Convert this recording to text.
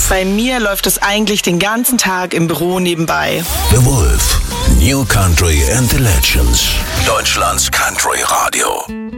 Bei mir läuft es eigentlich den ganzen Tag im Büro nebenbei. The Wolf, New Country and the Legends. Deutschlands Country Radio.